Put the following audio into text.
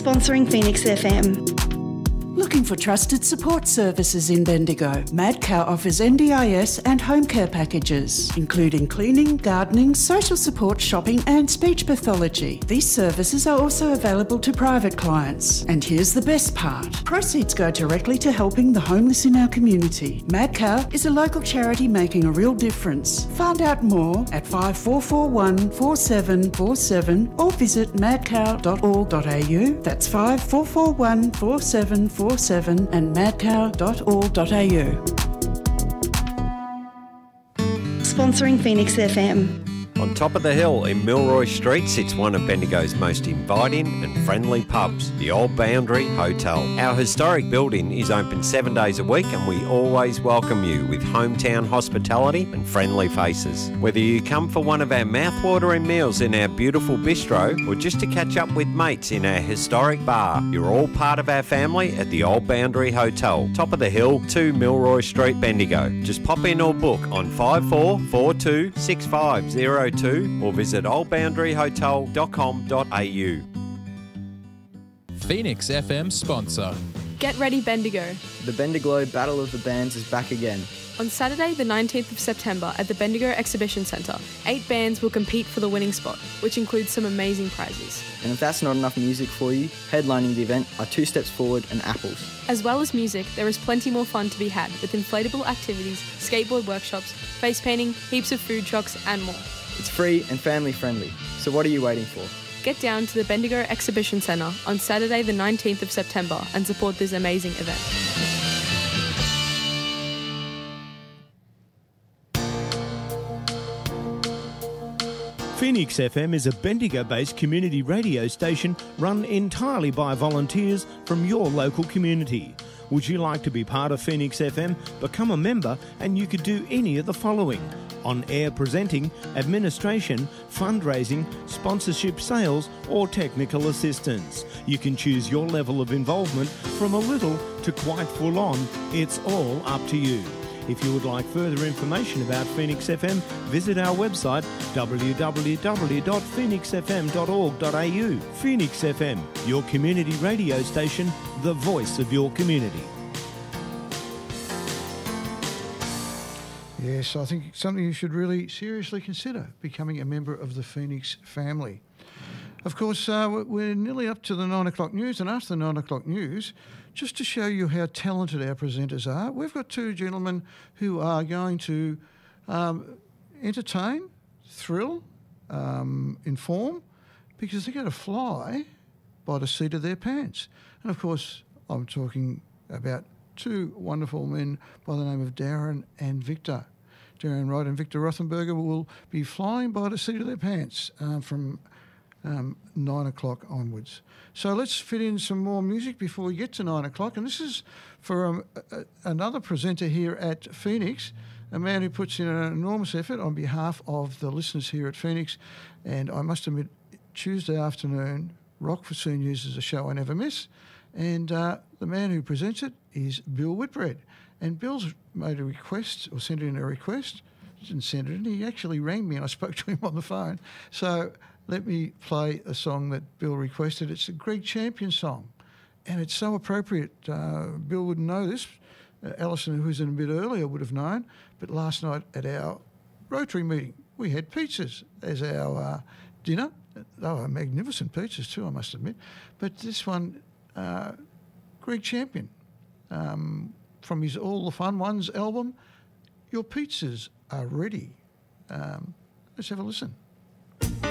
Sponsoring Phoenix FM. Looking for trusted support services in Bendigo? Madcow offers NDIS and home care packages, including cleaning, gardening, social support, shopping and speech pathology. These services are also available to private clients. And here's the best part. Proceeds go directly to helping the homeless in our community. Madcow is a local charity making a real difference. Find out more at 5441 4747 or visit madcow.org.au. That's 5441 4747 and madcow.org.au. Sponsoring Phoenix FM. On top of the hill in Milroy Street sits one of Bendigo's most inviting and friendly pubs, the Old Boundary Hotel. Our historic building is open 7 days a week and we always welcome you with hometown hospitality and friendly faces. Whether you come for one of our mouthwatering meals in our beautiful bistro or just to catch up with mates in our historic bar, you're all part of our family at the Old Boundary Hotel, top of the hill, 2 Milroy Street, Bendigo. Just pop in or book on 5442 6502 or visit oldboundaryhotel.com.au. Phoenix FM sponsor. Get ready, Bendigo. The Bendigo Battle of the Bands is back again. On Saturday, the 19th of September at the Bendigo Exhibition Centre, 8 bands will compete for the winning spot, which includes some amazing prizes. And if that's not enough music for you, headlining the event are Two Steps Forward and Apples. As well as music, there is plenty more fun to be had with inflatable activities, skateboard workshops, face painting, heaps of food trucks and more. It's free and family friendly, so what are you waiting for? Get down to the Bendigo Exhibition Centre on Saturday the 19th of September and support this amazing event. Phoenix FM is a Bendigo-based community radio station run entirely by volunteers from your local community. Would you like to be part of Phoenix FM? Become a member and you could do any of the following: on-air presenting, administration, fundraising, sponsorship, sales or technical assistance. You can choose your level of involvement from a little to quite full on. It's all up to you. If you would like further information about Phoenix FM, visit our website www.phoenixfm.org.au. Phoenix FM, your community radio station, the voice of your community. Yes, I think it's something you should really seriously consider, becoming a member of the Phoenix family. Of course, we're nearly up to the 9 o'clock news, and after the 9 o'clock news, just to show you how talented our presenters are, we've got two gentlemen who are going to entertain, thrill, inform, because they're going to fly by the seat of their pants. And of course, I'm talking about two wonderful men by the name of Darren and Victor. Darren Wright and Victor Rothenberger will be flying by the seat of their pants from 9 o'clock onwards. So let's fit in some more music before we get to 9 o'clock. And this is for another presenter here at Phoenix, a man who puts in an enormous effort on behalf of the listeners here at Phoenix. And I must admit, Tuesday afternoon, Rock for Seniors is a show I never miss. And the man who presents it is Bill Whitbread. And Bill's made a request, or sent in a request. He didn't send it in, he actually rang me and I spoke to him on the phone. So let me play a song that Bill requested. It's a Greg Champion song, and it's so appropriate. Bill wouldn't know this. Alison, who was in a bit earlier, would have known. But last night at our Rotary meeting, we had pizzas as our dinner. They were magnificent pizzas too, I must admit. But this one, Greg Champion, from his All the Fun Ones album, Your Pizzas Are Ready. Let's have a listen.